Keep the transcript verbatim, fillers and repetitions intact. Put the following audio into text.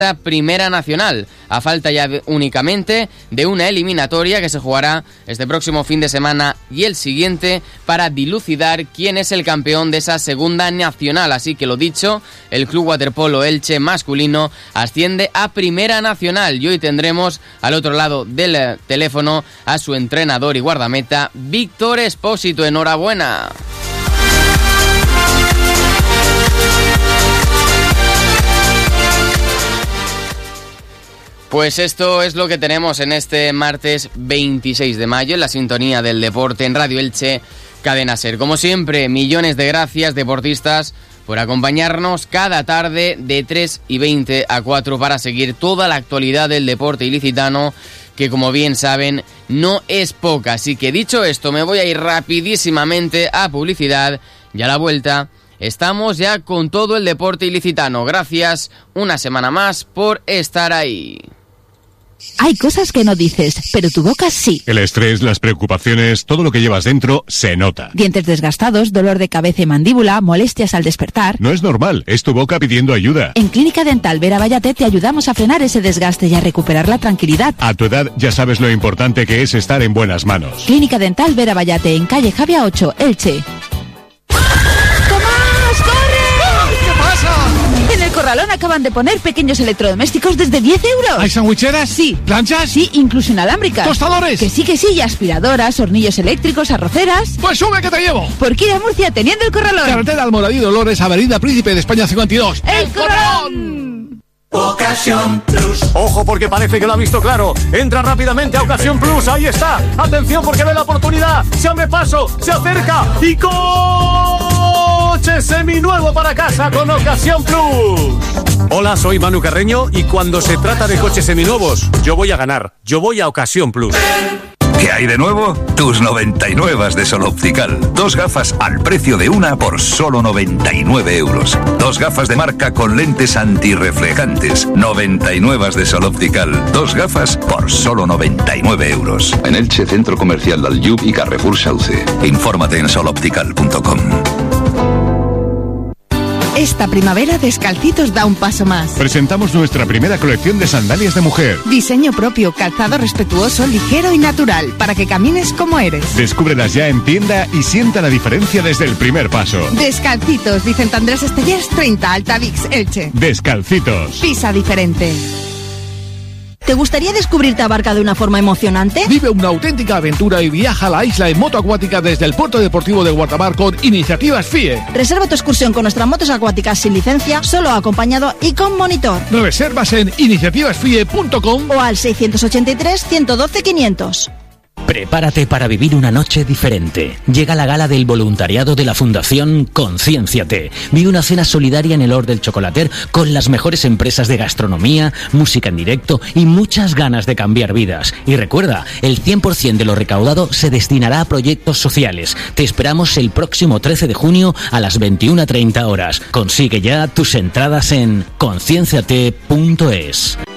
Primera Nacional, a falta ya de, únicamente de una eliminatoria que se jugará este próximo fin de semana y el siguiente para dilucidar quién es el campeón de esa Segunda Nacional. Así que lo dicho, el Club Waterpolo Elche masculino asciende a Primera Nacional y hoy tendremos al otro lado del teléfono a su entrenador y guardameta Víctor Espósito. Enhorabuena. Pues esto es lo que tenemos en este martes veintiséis de mayo en la sintonía del deporte en Radio Elche Cadena Ser. Como siempre, millones de gracias, deportistas, por acompañarnos cada tarde de tres y veinte a cuatro para seguir toda la actualidad del deporte ilicitano, que como bien saben no es poca. Así que dicho esto, me voy a ir rapidísimamente a publicidad y a la vuelta estamos ya con todo el deporte ilicitano. Gracias una semana más por estar ahí. Hay cosas que no dices, pero tu boca sí. El estrés, las preocupaciones, todo lo que llevas dentro se nota. Dientes desgastados, dolor de cabeza y mandíbula, molestias al despertar. No es normal, es tu boca pidiendo ayuda. En Clínica Dental Vera Vallate te ayudamos a frenar ese desgaste y a recuperar la tranquilidad. A tu edad ya sabes lo importante que es estar en buenas manos. Clínica Dental Vera Vallate, en calle Javia ocho, Elche. Corralón acaban de poner pequeños electrodomésticos desde diez euros. ¿Hay sandwicheras? Sí. ¿Planchas? Sí, incluso inalámbricas. ¿Tostadores? Que sí, que sí, y aspiradoras, hornillos eléctricos, arroceras. Pues sube que te llevo. ¿Por qué ir a Murcia teniendo el Corralón? Carretera Almoradí Dolores, Avenida Príncipe de España cincuenta y dos. ¡El Corralón! Ocasión Plus. Ojo, porque parece que lo ha visto claro. Entra rápidamente a Ocasión Plus. Ahí está. Atención, porque ve la oportunidad. Se abre paso, se acerca y coche seminuevo para casa con Ocasión Plus. Hola, soy Manu Carreño y cuando se trata de coches seminuevos, yo voy a ganar. Yo voy a Ocasión Plus. ¿Qué hay de nuevo? Tus noventa y nueve de Sol Optical. Dos gafas al precio de una por solo noventa y nueve euros. Dos gafas de marca con lentes antirreflejantes. noventa y nueve de Sol Optical. Dos gafas por solo noventa y nueve euros. En Elche, Centro Comercial Dalyub y Carrefour Sauce. Infórmate en sol optical punto com. Esta primavera Descalcitos da un paso más. Presentamos nuestra primera colección de sandalias de mujer. Diseño propio, calzado respetuoso, ligero y natural, para que camines como eres. Descúbrelas ya en tienda y sienta la diferencia desde el primer paso. Descalcitos, Vicente Andrés Estellers treinta, Altavix, Elche. Descalcitos. Pisa diferente. ¿Te gustaría descubrir Tabarca de una forma emocionante? Vive una auténtica aventura y viaja a la isla en moto acuática desde el puerto deportivo de Guardamar con Iniciativas F I E. Reserva tu excursión con nuestras motos acuáticas sin licencia, solo acompañado y con monitor. Reservas en iniciativas fie punto com o al seiscientos ochenta y tres, ciento doce, quinientos. Prepárate para vivir una noche diferente. Llega la gala del voluntariado de la Fundación Conciénciate. Vive una cena solidaria en el Hort del Chocolater con las mejores empresas de gastronomía, música en directo y muchas ganas de cambiar vidas. Y recuerda, el cien por ciento de lo recaudado se destinará a proyectos sociales. Te esperamos el próximo trece de junio a las veintiuna treinta horas. Consigue ya tus entradas en concienciate punto es.